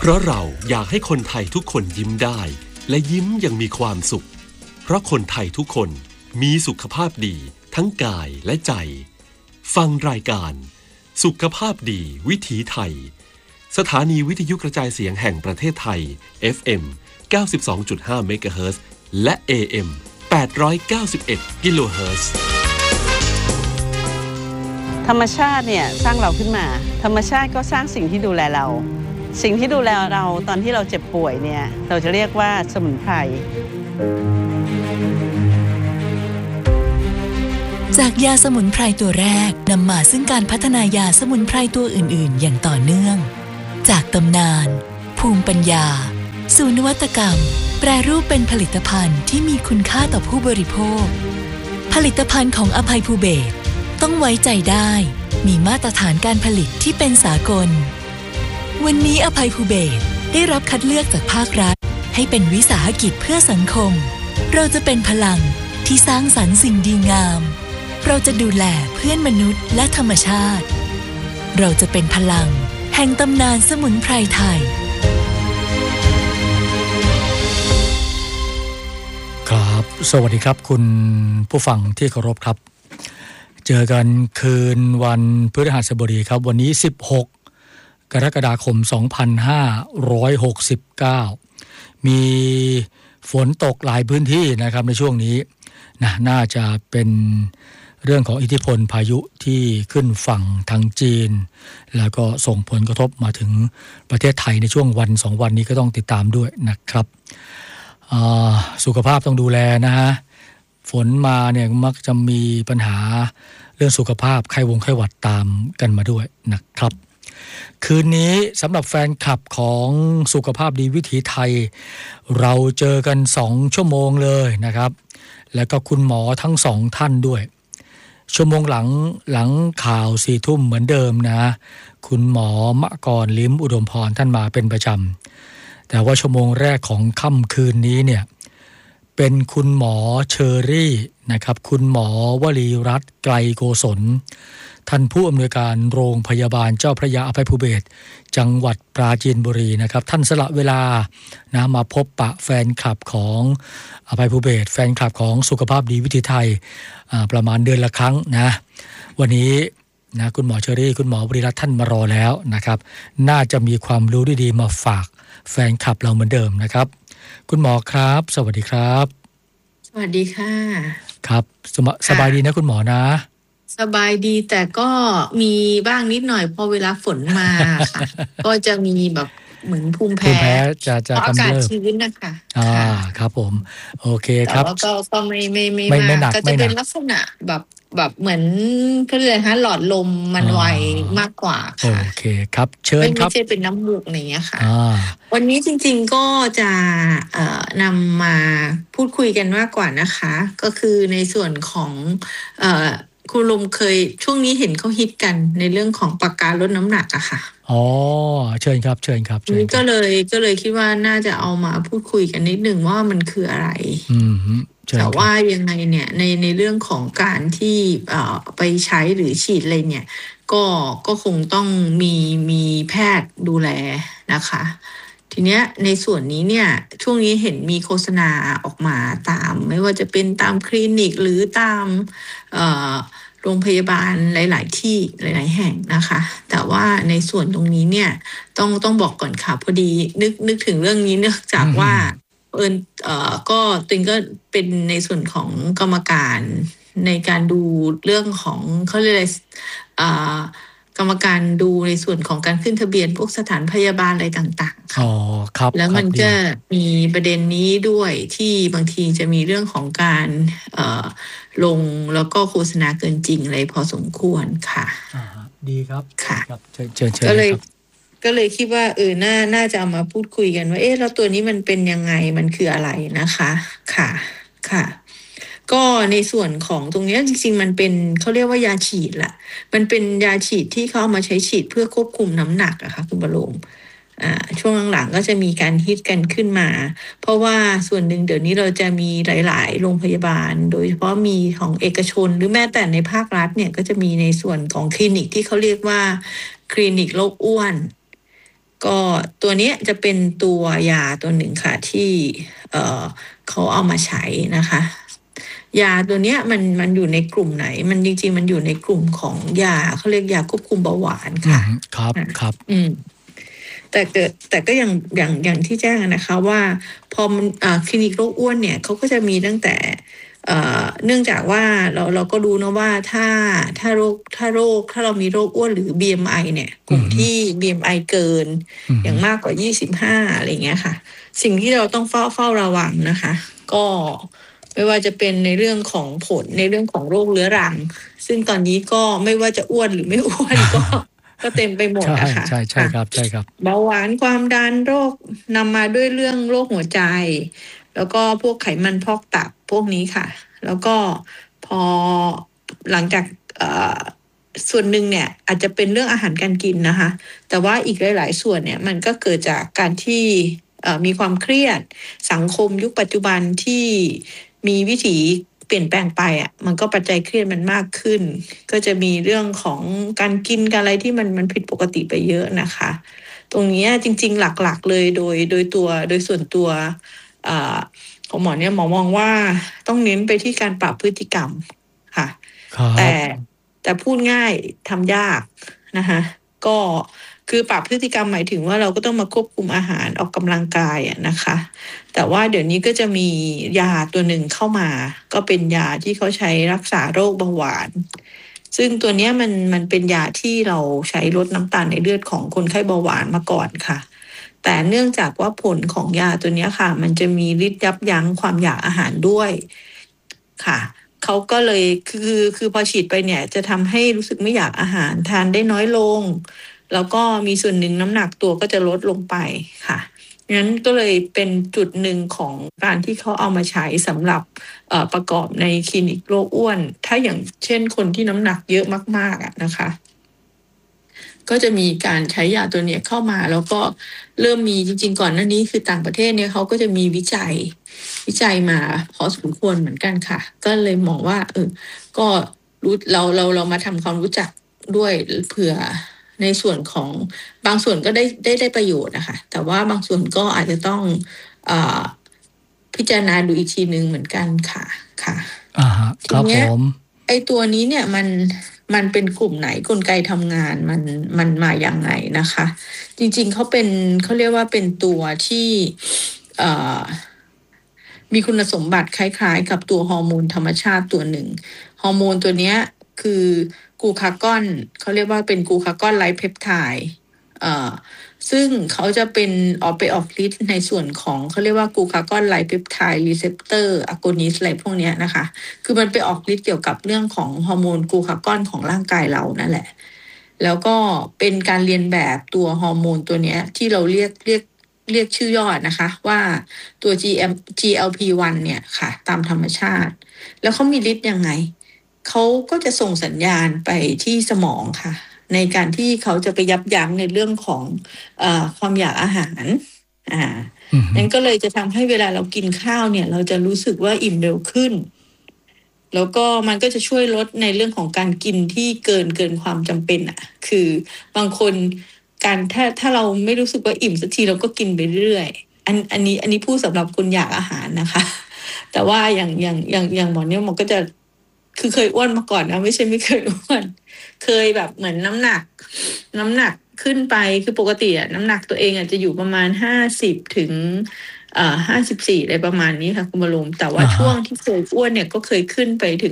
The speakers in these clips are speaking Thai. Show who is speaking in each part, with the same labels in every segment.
Speaker 1: ราะเราอยากให้คนไทยทุกคนยิ้มได้และยิ้มอย่างมีความสุขเพราะคนไทยทุกคนมีสุขภาพดีทั้งกายและใจฟังรายการสุขภาพดีวิถีไทยสถานีวิทยุกระจายเสียงแห่งประเทศไทย FM 92.5 เมกะเฮิรตซ์และ AM 891 กิโลเฮิรตซ์
Speaker 2: ธรรมชาติเนี่ยสร้างเราขึ้นมาธรรมชาติก็สร้างสิ่งที่ดูแลเราสิ่งที่ดูแลเราตอนที่เราเจ็บป่วยเนี่ยเราจะเรียกว่าสมุนไพร
Speaker 3: จากยาสมุนไพรตัวแรกนำมาซึ่งการพัฒนายาสมุนไพรตัวอื่นๆอย่างต่อเนื่องจากตำนานภูมิปัญญาสู่นวัตกรรมแปรรูปเป็นผลิตภัณฑ์ที่มีคุณค่าต่อผู้บริโภคผลิตภัณฑ์ของอภัยภูเบศรต้องไว้ใจได้มีมาตรฐานการผลิตที่เป็นสากลวันนี้อภัยภูเบศรได้รับคัดเลือกจากภาครัฐให้เป็นวิสาหกิจเพื่อสังคมเราจะเป็นพลังที่สร้างสรรค์สิ่งดีงามเราจะดูแลเพื่อนมนุษย์และธรรมชาติเราจะเป็นพลังแห่งตำนานสมุนไพรไทย
Speaker 4: ครับสวัสดีครับคุณผู้ฟังที่เคารพครับเจอกันคืนวันพฤหัสบดีครับวันนี้16กรกฎาคม2569มีฝนตกหลายพื้นที่นะครับในช่วงนี้น่าจะเป็นเรื่องของอิทธิพลพายุที่ขึ้นฝั่งทางจีนแล้วก็ส่งผลกระทบมาถึงประเทศไทยในช่วงวัน2วันนี้ก็ต้องติดตามด้วยนะครับสุขภาพต้องดูแลนะฮะฝนมาเนี่ยมักจะมีปัญหาเรื่องสุขภาพไข้หวัดตามกันมาด้วยนะครับคืนนี้สำหรับแฟนคลับของสุขภาพดีวิถีไทยเราเจอกัน2ชั่วโมงเลยนะครับแล้วก็คุณหมอทั้ง2ท่านด้วยชั่วโมงหลังข่าว 4 ทุ่มเหมือนเดิมนะคุณหมอมกรลิ้มอุดมพรท่านมาเป็นประจำแต่ว่าชั่วโมงแรกของค่ำคืนนี้เนี่ยเป็นคุณหมอเชอรี่นะครับคุณหมอวลีรัตน์ไกลโกศลท่านผู้อำนวยการโรงพยาบาลเจ้าพระยาอภัยภูเบศรจังหวัดปราจีนบุรีนะครับท่านสละเวลานะมาพบปะแฟนคลับของอภัยภูเบศรแฟนคลับของสุขภาพดีวิถีไทยประมาณเดือนละครั้งนะวันนี้นะคุณหมอเชอรี่คุณหมอวลีรัตน์ท่านมารอแล้วนะครับน่าจะมีความรู้ดีๆมาฝากแฟนคลับเราเหมือนเดิมนะครับคุณหมอครับสวัสดีครับ
Speaker 5: สวัสดีค่ะ
Speaker 4: ครับสบายดีนะคุณหมอนะ
Speaker 5: สบายดีแต่ก็มีบ้างนิดหน่อยพอเวลาฝนมาค่ะ ก็จะมีแบบเหมือนภูมิแพ้
Speaker 4: จะ
Speaker 5: อากาศชื้นนะคะ
Speaker 4: ครับผมโอเคครับ
Speaker 5: แต่ว่าก็ไม่หนักก็จะเป็นลักษณะแบบเหมือนก็เลยฮะหลอดลมมันไวมากกว่าค่ะ
Speaker 4: โอเคครับเชิญครับ
Speaker 5: ไม่ใช่เป็นน้ำมูกอะไรอย่างเงี้ยค่ะวันนี้จริงๆก็จะนำมาพูดคุยกันมากกว่านะคะก็คือในส่วนของคุณลมเคยช่วงนี้เห็นเขาฮิตกันในเรื่องของปากกาลดน้ำหนักอะค่ะ
Speaker 4: อ๋อเชิญครับ
Speaker 5: ก็เลยคิดว่าน่าจะเอามาพูดคุยกันนิดหนึ่งว่ามันคืออะไรแต่ว่ายังไงเนี่ยในเรื่องของการที่ไปใช้หรือฉีดอะไรเนี่ยก็คงต้องมีแพทย์ดูแลนะคะทีเนี้ยในส่วนนี้เนี่ยช่วงนี้เห็นมีโฆษณาออกมาตามไม่ว่าจะเป็นตามคลินิกหรือตามโรงพยาบาลหลายๆที่หลายๆแห่งนะคะแต่ว่าในส่วนตรงนี้เนี่ยต้องบอกก่อนค่ะพอดีนึกถึงเรื่องนี้เนื่องจากว่าก็ตึงก็เป็นในส่วนของกรรมการในการดูเรื่องของเขาเรียกอะไรกรรมการดูในส่วนของการขึ้นทะเบียนพวกสถานพยาบาลอะไรต่างๆค่ะ
Speaker 4: ครับ
Speaker 5: แล้วมันก็มีประเด็นนี้ด้วยที่บางทีจะมีเรื่องของการลงแล้วก็โฆษณาเกินจริงอะไรพอสมควรค่ะ
Speaker 4: ดีครับ
Speaker 5: ค่ะ
Speaker 4: เชิญ
Speaker 5: ก็เลยคิดว่าน่าจะเอามาพูดคุยกันว่าแล้วตัวนี้มันเป็นยังไงมันคืออะไรนะคะค่ะก็ในส่วนของตรงนี้จริงๆมันเป็นเขาเรียกว่ายาฉีดล่ะมันเป็นยาฉีดที่เขาเอามาใช้ฉีดเพื่อควบคุมน้ำหนักอะค่ะคุณบรมช่วงหลังๆก็จะมีการฮิตกันขึ้นมาเพราะว่าส่วนหนึ่งเดี๋ยวนี้เราจะมีหลายๆโรงพยาบาลโดยเฉพาะมีของเอกชนหรือแม้แต่ในภาครัฐเนี่ยก็จะมีในส่วนของคลินิกที่เขาเรียกว่าคลินิกโรคอ้วนก็ตัวนี้จะเป็นตัวยาตัวหนึ่งค่ะที่เขาเอามาใช้นะคะยาตัวเนี้ยมันอยู่ในกลุ่มไหนมันจริงๆมันอยู่ในกลุ่มของยาเขาเรียกยาควบคุมเบาหวานค่ะ
Speaker 4: ครับ
Speaker 5: แต่ก็อย่างที่แจ้งนะคะว่าพอมันคลินิกโรคอ้วนเนี่ยเขาก็จะมีตั้งแต่เนื่องจากว่าเราก็รู้นะว่าถ้าเรามีโรคอ้วนหรือ BMI เนี่ยกลุ่มที่ BMI เกินอย่างมากกว่า25อะไรเงี้ยค่ะสิ่งที่เราต้องเฝ้าระวังนะคะก็ไม่ว่าจะเป็นในเรื่องของผลในเรื่องของโรคเรื้อรังซึ่งตอนนี้ก็ไม่ว่าจะอ้วนหรือไม่อ้วนก็เต็มไปหมดนะคะ
Speaker 4: ใช่ครับ
Speaker 5: เบาหวานความดันโรคนำมาด้วยเรื่องโรคหัวใจแล้วก็พวกไขมันพอกตับพวกนี้ค่ะแล้วก็พอหลังจากส่วนหนึ่งเนี่ยอาจจะเป็นเรื่องอาหารการกินนะคะแต่ว่าอีกหลายๆส่วนเนี่ยมันก็เกิดจากการที่มีความเครียดสังคมยุคปัจจุบันที่มีวิถีเปลี่ยนแปลงไปอ่ะมันก็ปัจจัยเครียดมันมากขึ้นก็จะมีเรื่องของการกินการอะไรที่มันผิดปกติไปเยอะนะคะตรงนี้จริงๆหลักๆเลยโดยส่วนตัวของหมอเนี่ยหมอมองว่าต้องเน้นไปที่การปรับพฤติกรรมค่ะแต่พูดง่ายทำยากนะคะก็คือปรับพฤติกรรมหมายถึงว่าเราก็ต้องมาควบคุมอาหารออกกำลังกายนะคะแต่ว่าเดี๋ยวนี้ก็จะมียาตัวหนึ่งเข้ามาก็เป็นยาที่เขาใช้รักษาโรคเบาหวานซึ่งตัวนี้มันเป็นยาที่เราใช้ลดน้ำตาลในเลือดของคนไข้เบาหวานมาก่อนค่ะแต่เนื่องจากว่าผลของยาตัวนี้ค่ะมันจะมีฤทธิ์ยับยั้งความอยากอาหารด้วยค่ะเขาก็เลยคือพอฉีดไปเนี่ยจะทำให้รู้สึกไม่อยากอาหารทานได้น้อยลงแล้วก็มีส่วนหนึ่งน้ำหนักตัวก็จะลดลงไปค่ะงั้นก็เลยเป็นจุดหนึ่งของการที่เขาเอามาใช้สำหรับประกอบในคลินิกโรคอ้วนถ้าอย่างเช่นคนที่น้ำหนักเยอะมากๆนะคะก็จะมีการใช้ยาตัวนี้เข้ามาแล้วก็เริ่มมีจริงๆก่อนหน้านี้คือต่างประเทศเนี่ยเขาก็จะมีวิจัยมาพอสมควรเหมือนกันค่ะก็เลยมองว่าก็รู้เรามาทำความรู้จักด้วยเผื่อในส่วนของบางส่วนก็ได้ประโยชน์นะคะแต่ว่าบางส่วนก็อาจจะต้องพิจารณาดูอีกทีนึงเหมือนกันค่ะ
Speaker 4: ครับผม
Speaker 5: ไอตัวนี้เนี่ยมันเป็นกลุ่มไหนกลไกทำงานมันมาอย่างไงนะคะจริงๆเขาเรียกว่าเป็นตัวที่มีคุณสมบัติคล้ายๆกับตัวฮอร์โมนธรรมชาติตัวหนึ่งฮอร์โมนตัวนี้คือกูคากอนเขาเรียกว่าเป็นกูคากอนไลท์เพปไทด์ซึ่งเขาจะเป็นออกฤทธิ์ในส่วนของเขาเรียกว่ากูคากอนไลท์เพปไทด์รีเซปเตอร์อะโกนิสอะไรพวกนี้นะคะคือมันไปออกฤทธิ์เกี่ยวกับเรื่องของฮอร์โมนกูคากอนของร่างกายเรานั่นแหละแล้วก็เป็นการเรียนแบบตัวฮอร์โมนตัวนี้ที่เราเรียกชื่อย่อนะคะว่าตัว GLP-1 เนี่ยค่ะตามธรรมชาติแล้วเขามีฤทธิ์ยังไงเขาก็จะส่งสัญญาณไปที่สมองค่ะในการที่เขาจะไปยับยั้งในเรื่องของความอยากอาหารนั้นก็เลยจะทำให้เวลาเรากินข้าวเนี่ยเราจะรู้สึกว่าอิ่มเร็วขึ้นแล้วก็มันก็จะช่วยลดในเรื่องของการกินที่เกินความจำเป็นคือบางคนการถ้าเราไม่รู้สึกว่าอิ่มสักทีเราก็กินไปเรื่อยอันนี้พูดสำหรับคนอยากอาหารนะคะแต่ว่าอย่างหมอเนี่ยมันก็จะคือเคยอ้วนมาก่อนนะไม่ใช่ไม่เคยอ้วนเคยแบบเหมือนน้ำหนักขึ้นไปคือปกติน้ำหนักตัวเองจะอยู่ประมาณ50 ถึง54อะไรประมาณนี้ค่ะคุณบรมแต่ว่าช่วงที่เคยอ้วนเนี่ยก็เคยขึ้นไปถึง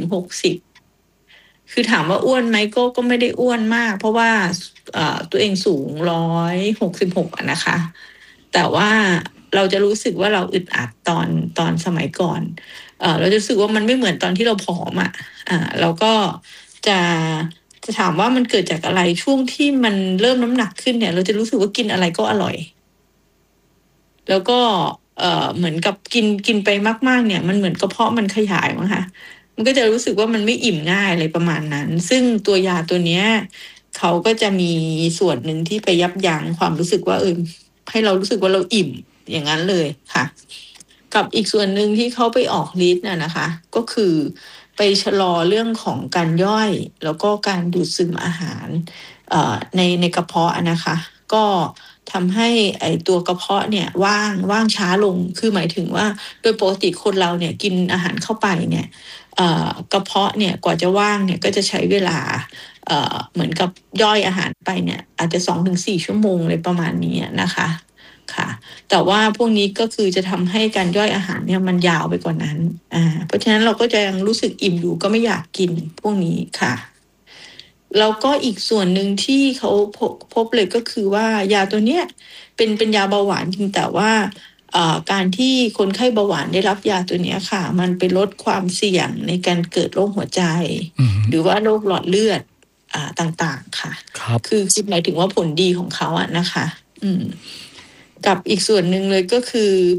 Speaker 5: 60คือถามว่าอ้วนไหมก็ไม่ได้อ้วนมากเพราะว่าตัวเองสูง166นะคะแต่ว่าเราจะรู้สึกว่าเราอึดอัดตอนสมัยก่อนเราจะรู้สึกว่ามันไม่เหมือนตอนที่เราผอมเราก็จะถามว่ามันเกิดจากอะไรช่วงที่มันเริ่มน้ำหนักขึ้นเนี่ยเราจะรู้สึกว่ากินอะไรก็อร่อยแล้วก็เหมือนกับกินไปมากๆเนี่ยมันเหมือนกระเพาะมันขยายมั้งคะมันก็จะรู้สึกว่ามันไม่อิ่มง่ายอะไรประมาณนั้นซึ่งตัวยาตัวเนี้ยเขาก็จะมีส่วนหนึ่งที่ไปยับยั้งความรู้สึกว่าให้เรารู้สึกว่าเราอิ่มอย่างนั้นเลยค่ะกับอีกส่วนหนึ่งที่เขาไปออกฤทธิ์นะคะก็คือไปชะลอเรื่องของการย่อยแล้วก็การดูดซึมอาหารในกระเพาะนะคะก็ททำให้ไอตัวกระเพาะเนี่ยว่างช้าลงคือหมายถึงว่าโดยปกติคนเราเนี่ยกินอาหารเข้าไปเนี่ยกระเพาะเนี่ยกว่าจะว่างเนี่ยก็จะใช้เวลาเหมือนกับย่อยอาหารไปเนี่ยอาจจะ 2-4 ชั่วโมงเลยประมาณนี้นะคะค่ะแต่ว่าพวกนี้ก็คือจะทำให้การย่อยอาหารเนี่ยมันยาวไปกว่านั้นเพราะฉะนั้นเราก็จะยังรู้สึกอิ่มอยู่ก็ไม่อยากกินพวกนี้ค่ะแล้วก็อีกส่วนหนึ่งที่เขาพบเลยก็คือว่ายาตัวเนี้ยเป็นยาเบาหวานจริงแต่ว่าการที่คนไข้เบาหวานได้รับยาตัวนี้ค่ะมันไปลดความเสี่ยงในการเกิดโรคหัวใจหรือว่าโรคหลอดเลือดต่างๆค่ะคือหมายถึงว่าผลดีของเขาอะนะคะกับอีกส่วนหนึ่งเลยก็คือ